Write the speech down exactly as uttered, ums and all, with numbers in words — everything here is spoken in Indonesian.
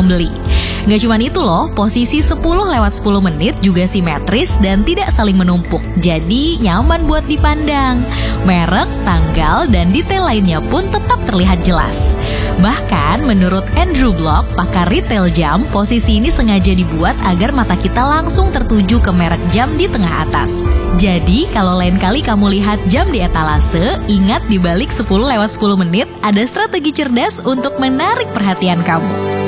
membeli. Gak cuma itu loh, posisi sepuluh lewat sepuluh menit juga simetris dan tidak saling menumpuk. Jadi nyaman buat dipandang. Merek, tanggal, dan detail lainnya pun tetap terlihat jelas. Bahkan menurut Andrew Block, pakar retail jam, posisi ini sengaja dibuat agar mata kita langsung tertuju ke merek jam di tengah atas. Jadi kalau lain kali kamu lihat jam di etalase, ingat di balik sepuluh lewat sepuluh menit ada strategi cerdas untuk menarik perhatian kamu.